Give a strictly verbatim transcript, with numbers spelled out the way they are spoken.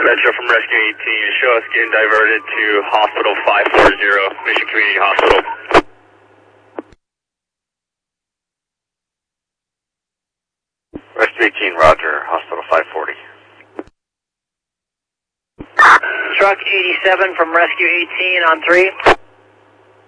Metro from Rescue eighteen. Show us getting diverted to Hospital five forty, Mission Community Hospital. Rescue eighteen, roger. Hospital five forty. Truck eighty-seven from Rescue eighteen on three.